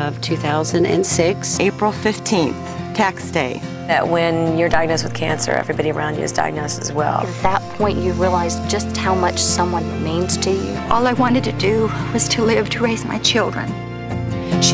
of 2006. April 15th, tax day. That when you're diagnosed with cancer, everybody around you is diagnosed as well. At that point, you realize just how much someone means to you. All I wanted to do was to live to raise my children.